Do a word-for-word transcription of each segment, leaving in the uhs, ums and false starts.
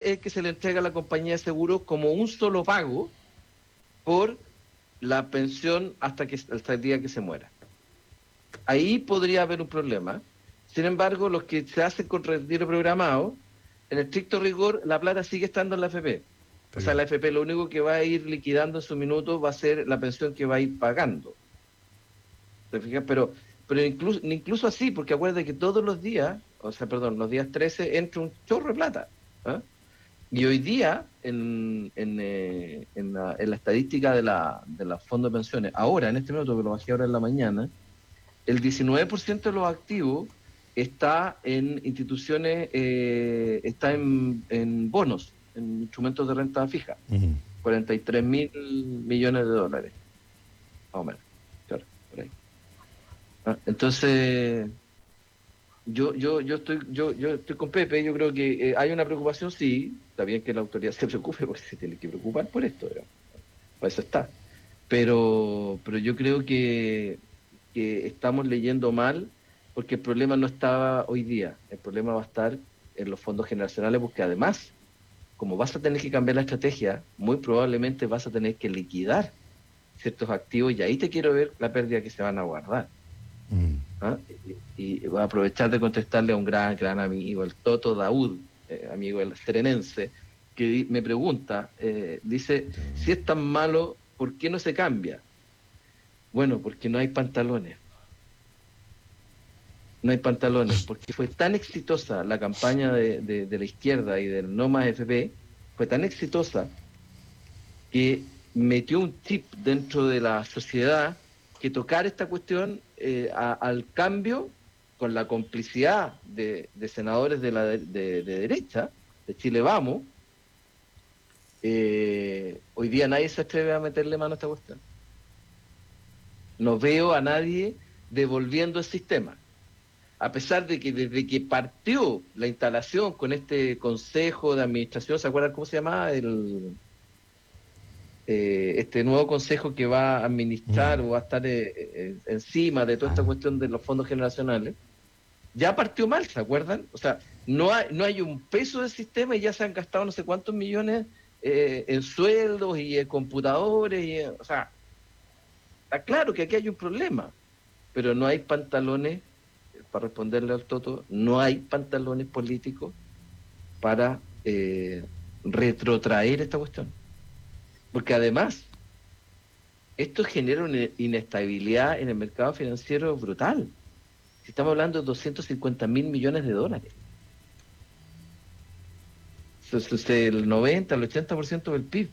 es que se le entrega a la compañía de seguros como un solo pago por la pensión hasta, que, hasta el día que se muera. Ahí podría haber un problema. Sin embargo, los que se hacen con retiro programado, en estricto rigor, la plata sigue estando en la A F P. O sea, la A F P lo único que va a ir liquidando en su minuto va a ser la pensión que va a ir pagando. ¿Te fijas? Pero, pero incluso, incluso así, porque acuérdate que todos los días, o sea, perdón, los días trece entra un chorro de plata. ¿eh? Y hoy día, en, en, eh, en, la, en la estadística de la, de la fondos de pensiones, ahora, en este minuto, que lo bajé ahora en la mañana, el diecinueve por ciento de los activos está en instituciones, eh, está en, en bonos, en instrumentos de renta fija, uh-huh. cuarenta y tres mil millones de dólares, más o menos, claro, por ahí. Ah, entonces, yo, yo, yo estoy, yo, yo estoy con Pepe. Yo creo que eh, hay una preocupación, sí, está bien que la autoridad se preocupe, porque se tiene que preocupar por esto, digamos. Para eso está. Pero, pero yo creo que, que estamos leyendo mal, porque el problema no estaba hoy día, el problema va a estar en los fondos generacionales, porque además, como vas a tener que cambiar la estrategia, muy probablemente vas a tener que liquidar ciertos activos, y ahí te quiero ver la pérdida que se van a guardar. Mm. ¿Ah? Y, y voy a aprovechar de contestarle a un gran, gran amigo, el Toto Daud, eh, amigo del serenense, que di, me pregunta, eh, dice, si es tan malo, ¿por qué no se cambia? Bueno, porque no hay pantalones. No hay pantalones, porque fue tan exitosa la campaña de, de, de la izquierda y del No Más F P, fue tan exitosa que metió un chip dentro de la sociedad que tocar esta cuestión eh, a, al cambio, con la complicidad de, de senadores de la de, de, de derecha, de Chile Vamos, eh, hoy día nadie se atreve a meterle mano a esta cuestión. No veo a nadie devolviendo el sistema. A pesar de que desde que partió la instalación con este consejo de administración, ¿se acuerdan cómo se llamaba? El, eh, este nuevo consejo que va a administrar uh-huh. o va a estar eh, eh, encima de toda esta uh-huh. cuestión de los fondos generacionales, ya partió mal, ¿se acuerdan? O sea, no hay, no hay un peso del sistema y ya se han gastado no sé cuántos millones eh, en sueldos y en computadores, y, o sea, está claro que aquí hay un problema, pero no hay pantalones, para responderle al Toto, no hay pantalones políticos para eh, retrotraer esta cuestión. Porque además, esto genera una inestabilidad en el mercado financiero brutal. Si estamos hablando de doscientos cincuenta mil millones de dólares. Eso es el noventa, el ochenta por ciento del P I B.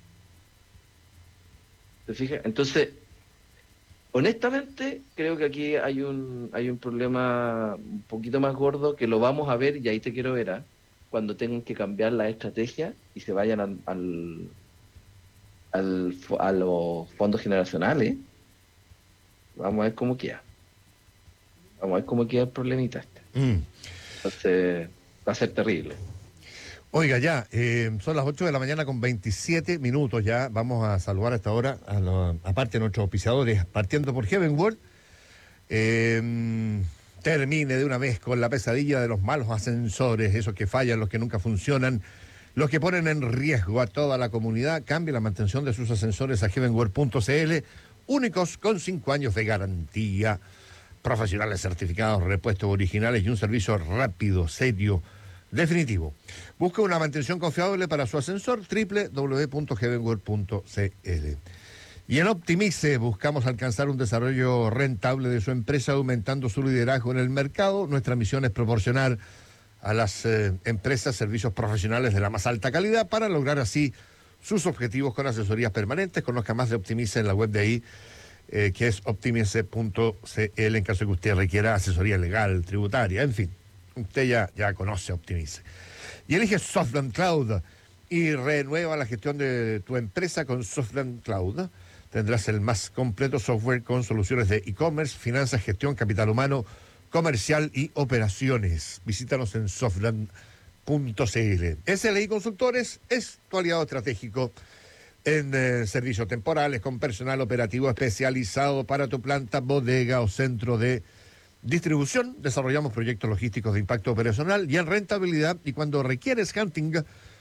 ¿Se fija? Entonces, honestamente, creo que aquí hay un hay un problema un poquito más gordo que lo vamos a ver, y ahí te quiero ver, ¿eh? Cuando tengan que cambiar la estrategia y se vayan al, al, al a los fondos generacionales. Vamos a ver cómo queda. Vamos a ver cómo queda el problemita este. Mm. Entonces, va a ser terrible. Oiga, ya, eh, son las ocho de la mañana con veintisiete minutos ya. Vamos a saludar a esta hora, a lo, aparte de nuestros auspiciadores, partiendo por Heavenworld. Eh, termine de una vez con la pesadilla de los malos ascensores, esos que fallan, los que nunca funcionan, los que ponen en riesgo a toda la comunidad. Cambie la mantención de sus ascensores a heavenworld punto c l, únicos con cinco años de garantía, profesionales certificados, repuestos originales y un servicio rápido, serio, definitivo. Busque una mantención confiable para su ascensor, doble u doble u doble u punto heavenworld punto c l. Y en Optimice buscamos alcanzar un desarrollo rentable de su empresa, aumentando su liderazgo en el mercado. Nuestra misión es proporcionar a las eh, empresas servicios profesionales de la más alta calidad para lograr así sus objetivos con asesorías permanentes. Conozca más de Optimice en la web de ahí, eh, que es optimice punto c l, en caso de que usted requiera asesoría legal, tributaria, en fin. Usted ya, ya conoce Optimice. Y elige Softland Cloud y renueva la gestión de tu empresa con Softland Cloud. Tendrás el más completo software con soluciones de e-commerce, finanzas, gestión, capital humano, comercial y operaciones. Visítanos en softland punto c l. S L I Consultores es tu aliado estratégico en eh, servicios temporales con personal operativo especializado para tu planta, bodega o centro de distribución. Desarrollamos proyectos logísticos de impacto operacional y en rentabilidad, y cuando requieres hunting,